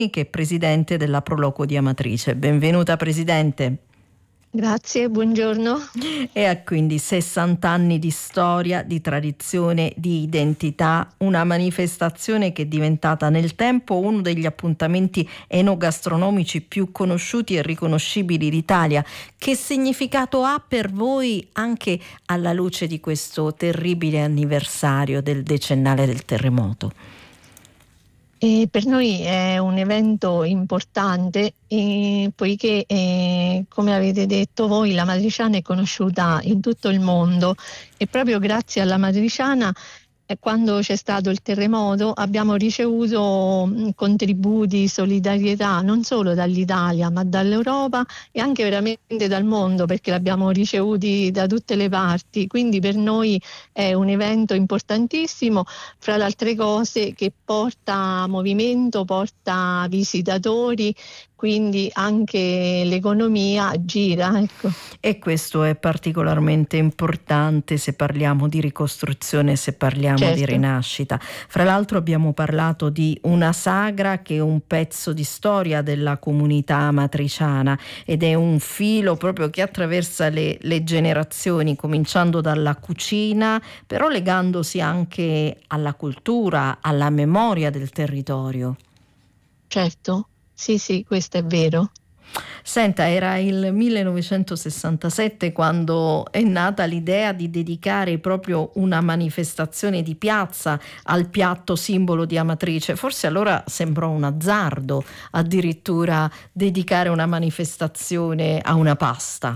che è presidente della Proloco di Amatrice. Benvenuta Presidente. Grazie, buongiorno. E ha quindi 60 anni di storia, di tradizione, di identità, una manifestazione che è diventata nel tempo uno degli appuntamenti enogastronomici più conosciuti e riconoscibili d'Italia. Che significato ha per voi anche alla luce di questo terribile anniversario del decennale del terremoto? Per noi è un evento importante poiché, come avete detto voi, la matriciana è conosciuta in tutto il mondo e proprio grazie alla matriciana, quando c'è stato il terremoto, abbiamo ricevuto contributi, solidarietà non solo dall'Italia ma dall'Europa e anche veramente dal mondo, perché l'abbiamo ricevuti da tutte le parti. Quindi per noi è un evento importantissimo, fra le altre cose, che porta movimento, porta visitatori, quindi anche l'economia gira, ecco. E questo è particolarmente importante se parliamo di ricostruzione, se parliamo di rinascita. Fra l'altro abbiamo parlato di una sagra che è un pezzo di storia della comunità amatriciana ed è un filo proprio che attraversa le generazioni, cominciando dalla cucina, però legandosi anche alla cultura, alla memoria del territorio. Certo. Sì, questo è vero. Senta, era il 1967 quando è nata l'idea di dedicare proprio una manifestazione di piazza al piatto simbolo di Amatrice. Forse allora sembrò un azzardo addirittura dedicare una manifestazione a una pasta.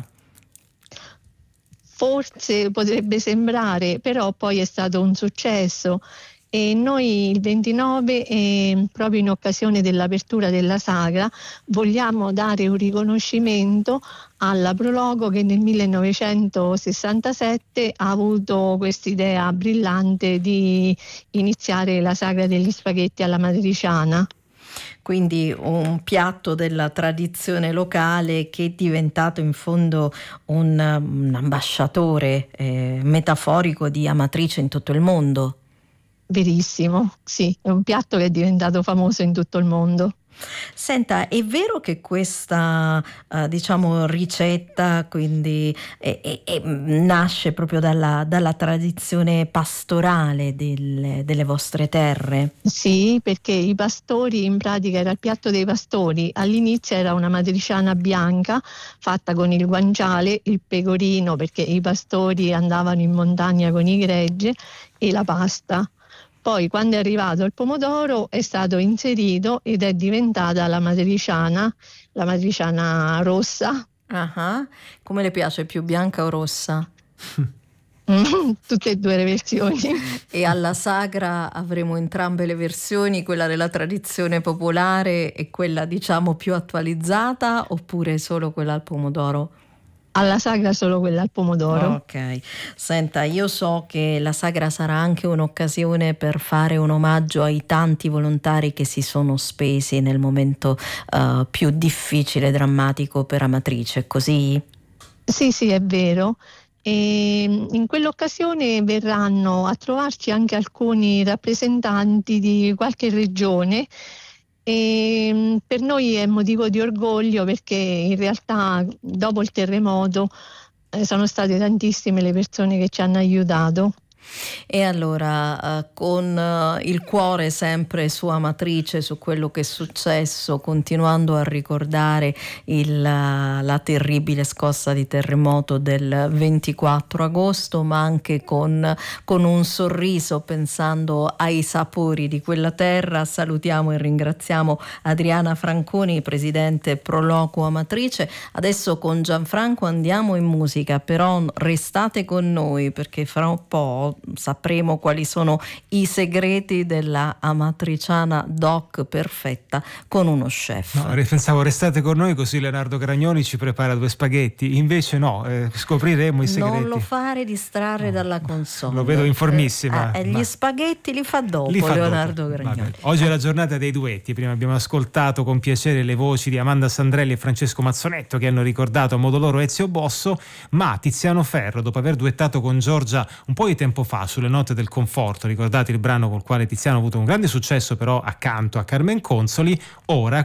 Forse potrebbe sembrare, però poi è stato un successo. E noi il 29, proprio in occasione dell'apertura della sagra, vogliamo dare un riconoscimento alla Proloco che nel 1967 ha avuto quest'idea brillante di iniziare la sagra degli spaghetti alla matriciana. Quindi un piatto della tradizione locale che è diventato in fondo un ambasciatore metaforico di Amatrice in tutto il mondo. Verissimo, sì, è un piatto che è diventato famoso in tutto il mondo. Senta, è vero che questa ricetta quindi nasce proprio dalla tradizione pastorale delle vostre terre? Sì, perché i pastori, in pratica era il piatto dei pastori, all'inizio era una matriciana bianca fatta con il guanciale, il pecorino, perché i pastori andavano in montagna con i greggi, e la pasta. Poi quando è arrivato il pomodoro è stato inserito ed è diventata la matriciana rossa. Uh-huh. Come le piace, più bianca o rossa? Tutte e due le versioni. E alla sagra avremo entrambe le versioni, quella della tradizione popolare e quella più attualizzata, oppure solo quella al pomodoro? Alla sagra solo quella al pomodoro. Ok, senta, io so che la sagra sarà anche un'occasione per fare un omaggio ai tanti volontari che si sono spesi nel momento più difficile e drammatico per Amatrice, è così? Sì, è vero. E in quell'occasione verranno a trovarci anche alcuni rappresentanti di qualche regione. E per noi è motivo di orgoglio, perché in realtà dopo il terremoto sono state tantissime le persone che ci hanno aiutato. E allora con il cuore sempre su Amatrice, su quello che è successo, continuando a ricordare la terribile scossa di terremoto del 24 agosto, ma anche con un sorriso pensando ai sapori di quella terra, salutiamo e ringraziamo Adriana Franconi, presidente Proloco Amatrice. Adesso con Gianfranco andiamo in musica, però restate con noi perché fra un po' sapremo quali sono i segreti della amatriciana doc perfetta con uno chef. No, pensavo restate con noi così Leonardo Gragnoni ci prepara 2 spaghetti, invece no, scopriremo i segreti. Non lo fare distrarre dalla console. Lo vedo informissima. Gli spaghetti li fa dopo Leonardo Gragnoni. Oggi è la giornata dei duetti, prima abbiamo ascoltato con piacere le voci di Amanda Sandrelli e Francesco Mazzonetto che hanno ricordato a modo loro Ezio Bosso, ma Tiziano Ferro, dopo aver duettato con Giorgia un po' di tempo fa sulle note del conforto, ricordate il brano col quale Tiziano ha avuto un grande successo però accanto a Carmen Consoli, ora